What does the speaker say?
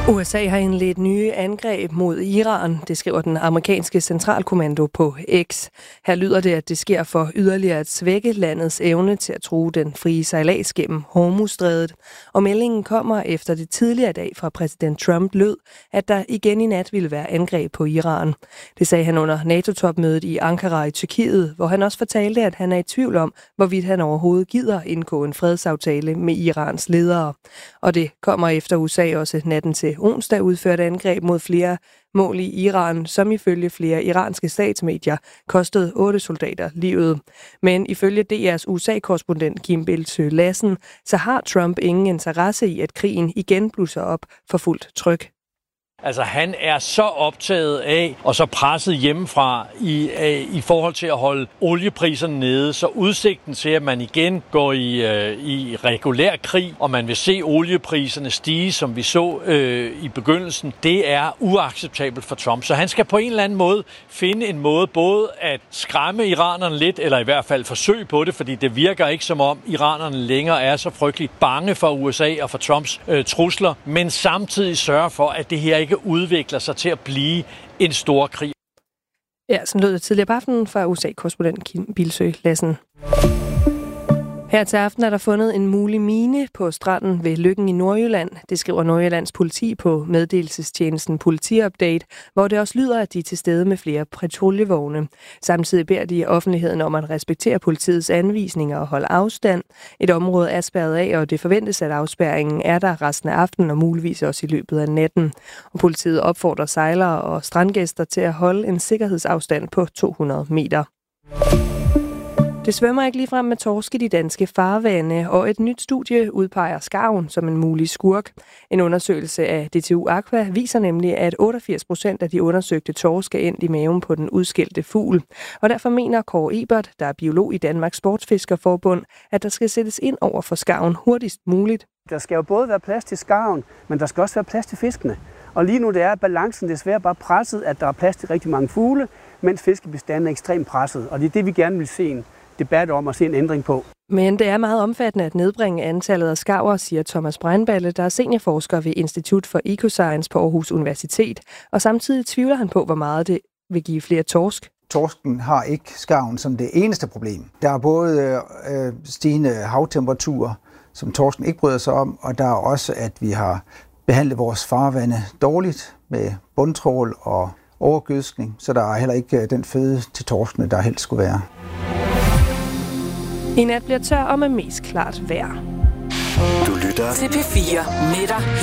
USA har indledt nye angreb mod Iran, det skriver den amerikanske centralkommando på X. Her lyder det, at det sker for yderligere at svække landets evne til at true den frie sejlads gennem Hormuzstrædet. Og meldingen kommer efter det tidligere dag fra præsident Trump lød, at der igen i nat ville være angreb på Iran. Det sagde han under NATO-topmødet i Ankara i Tyrkiet, hvor han også fortalte, at han er i tvivl om, hvorvidt han overhovedet gider indgå en fredsaftale med Irans ledere. Og det kommer efter USA også natten til onsdag udførte angreb mod flere mål i Iran, som ifølge flere iranske statsmedier kostede 8 soldater livet. Men ifølge DR's USA-korrespondent Kim Bildsøe Lassen, så har Trump ingen interesse i, at krigen igen blusser op for fuldt tryk. Altså han er så optaget af og så presset hjemmefra i forhold til at holde oliepriserne nede, så udsigten til, at man igen går i regulær krig, og man vil se oliepriserne stige, som vi så i begyndelsen, det er uacceptabelt for Trump. Så han skal på en eller anden måde finde en måde både at skræmme iranerne lidt, eller i hvert fald forsøge på det, fordi det virker ikke som om iranerne længere er så frygteligt bange for USA og for Trumps trusler, men samtidig sørge for, at det her ikke udvikler sig til at blive en stor krig. Ja, sådan lød det tidligere på aftenen fra USA-korrespondent Kim Bildsøe Lassen. Her til aften er der fundet en mulig mine på stranden ved Løkken i Nordjylland. Det skriver Nordjyllands politi på meddelelsestjenesten Politiupdate, hvor det også lyder, at de er til stede med flere patruljevogne. Samtidig beder de offentligheden om at respektere politiets anvisninger og holde afstand. Et område er spærret af, og det forventes, at afspærringen er der resten af aftenen og muligvis også i løbet af natten. Og politiet opfordrer sejlere og strandgæster til at holde en sikkerhedsafstand på 200 meter. Det svømmer ikke ligefrem med torsk i de danske farvande, og et nyt studie udpeger skarven som en mulig skurk. En undersøgelse af DTU Aqua viser nemlig, at 88% af de undersøgte torsk er endt i maven på den udskilte fugl. Og derfor mener Kåre Ebert, der er biolog i Danmarks Sportsfiskerforbund, at der skal sættes ind over for skarven hurtigst muligt. Der skal jo både være plads til skarven, men der skal også være plads til fiskene. Og lige nu det er balancen desværre bare presset, at der er plads til rigtig mange fugle, mens fiskebestanden er ekstremt presset. Og det er det, vi gerne vil se en debat om at se en ændring på. Men det er meget omfattende at nedbringe antallet af skarver, siger Thomas Breinballe, der er seniorforsker ved Institut for Ecoscience på Aarhus Universitet. Og samtidig tvivler han på, hvor meget det vil give flere torsk. Torsken har ikke skarven som det eneste problem. Der er både stigende havtemperaturer, som torsken ikke bryder sig om, og der er også, at vi har behandlet vores farvande dårligt med bundtrål og overgødskning, så der er heller ikke den føde til torskene, der helst skulle være. I nat bliver tør og med mest klart vejr. Du lytter til P4 med dig